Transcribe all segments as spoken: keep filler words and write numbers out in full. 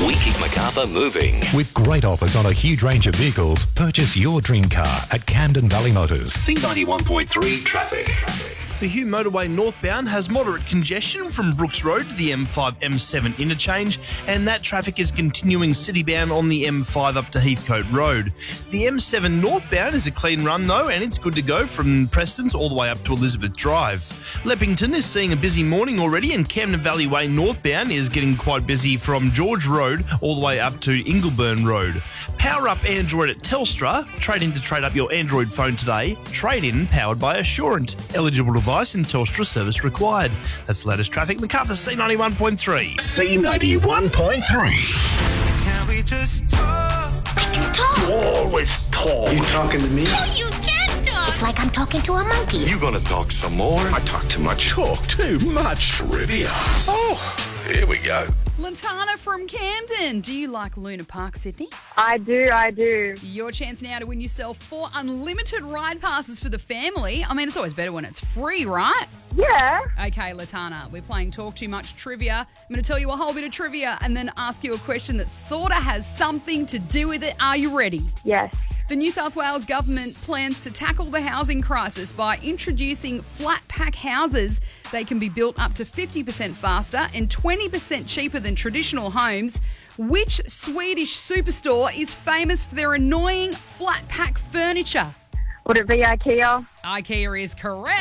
We keep Macarthur moving. With great offers on a huge range of vehicles, purchase your dream car at Camden Valley Motors. C ninety-one point three traffic. The Hume Motorway northbound has moderate congestion from Brooks Road to the M five M seven interchange, and that traffic is continuing citybound on the M five up to Heathcote Road. The M seven northbound is a clean run though, and it's good to go from Prestons all the way up to Elizabeth Drive. Leppington is seeing a busy morning already, and Camden Valley Way northbound is getting quite busy from George Road all the way up to Ingleburn Road. Power up Android at Telstra. Trade in to trade up your Android phone today. Trade in powered by Assurant. Eligible device and Telstra service required. That's the latest traffic. Macarthur C ninety-one point three. C ninety-one point three. Can we just talk? I can talk. You always talk. You talking to me? Oh, you can talk. It's like I'm talking to a monkey. You gonna talk some more? I talk too much. Talk too much. Trivia. Oh, here we go. Lantana from Camden. Do you like Luna Park, Sydney? I do, I do. Your chance now to win yourself four unlimited ride passes for the family. I mean, it's always better when it's free, right? Yeah. Okay, Latana, we're playing Talk Too Much Trivia. I'm going to tell you a whole bit of trivia and then ask you a question that sort of has something to do with it. Are you ready? Yes. The New South Wales government plans to tackle the housing crisis by introducing flat pack houses. They can be built up to fifty percent faster and twenty percent cheaper than traditional homes. Which Swedish superstore is famous for their annoying flat pack furniture? Would it be IKEA? IKEA is correct.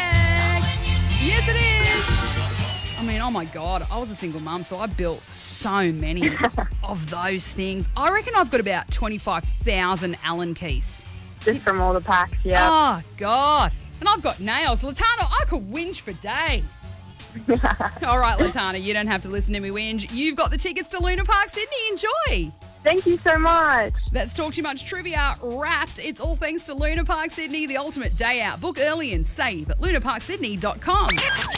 Yes, it is. I mean, oh my God, I was a single mum, so I built so many of those things. I reckon I've got about twenty-five thousand Allen keys. Just from all the packs, yeah. Oh, God. And I've got nails. Latana, I could whinge for days. All right, Latana, you don't have to listen to me whinge. You've got the tickets to Luna Park Sydney. Enjoy. Thank you so much. That's Talk Too Much Trivia wrapped. It's all thanks to Luna Park Sydney, the ultimate day out. Book early and save at luna park sydney dot com.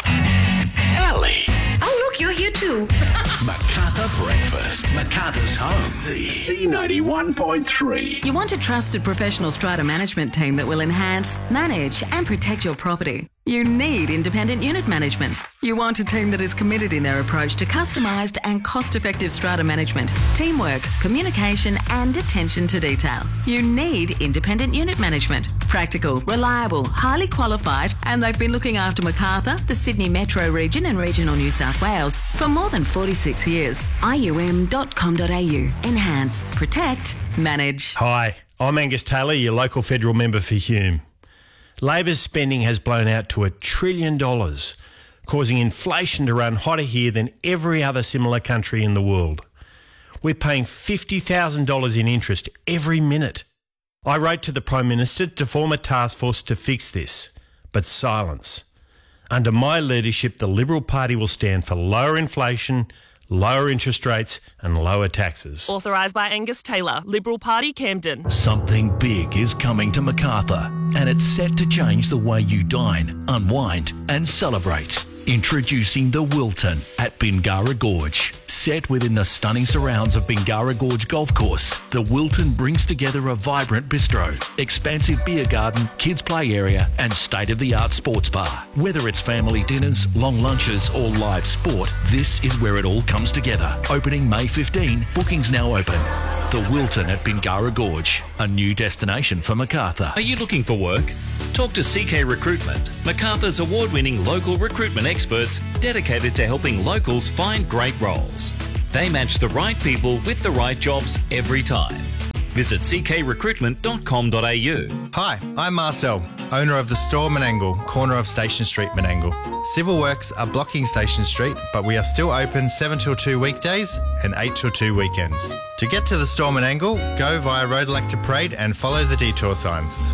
Ellie. Oh, look, you're here too. Macarthur Breakfast. Macarthur's home. C. C ninety-one point three. You want a trusted professional strata management team that will enhance, manage and protect your property. You need independent unit management. You want a team that is committed in their approach to customised and cost-effective strata management, teamwork, communication and attention to detail. You need independent unit management. Practical, reliable, highly qualified, and they've been looking after Macarthur, the Sydney Metro region and regional New South Wales for more than forty-six years. I U M dot com dot A U. Enhance, protect, manage. Hi, I'm Angus Taylor, your local federal member for Hume. Labor's spending has blown out to a trillion dollars, causing inflation to run hotter here than every other similar country in the world. We're paying fifty thousand dollars in interest every minute. I wrote to the Prime Minister to form a task force to fix this, but silence. Under my leadership, the Liberal Party will stand for lower inflation, lower interest rates and lower taxes. Authorised by Angus Taylor, Liberal Party, Camden. Something big is coming to Macarthur, and it's set to change the way you dine, unwind and celebrate. Introducing the Wilton at Bingara Gorge. Set within the stunning surrounds of Bingara Gorge Golf Course, the Wilton brings together a vibrant bistro, expansive beer garden, kids play area and state-of-the-art sports bar. Whether it's family dinners, long lunches or live sport, this is where it all comes together. Opening May fifteenth, bookings now open. The Wilton at Bingara Gorge, a new destination for Macarthur. Are you looking for work? Talk to C K Recruitment, Macarthur's award-winning local recruitment experts dedicated to helping locals find great roles. They match the right people with the right jobs every time. Visit c k recruitment dot com dot a u. Hi, I'm Marcel, owner of the store Menangle, corner of Station Street, Menangle. Civil works are blocking Station Street, but we are still open seven till two weekdays and eight till two weekends. To get to the store Menangle, go via Road Elector Parade and follow the detour signs.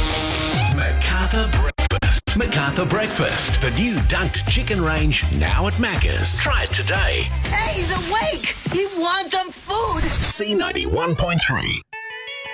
Macarthur Breakfast. Macarthur Breakfast. The new dunked chicken range now at Macca's. Try it today. Hey, he's awake. He wants some food. C ninety-one point three.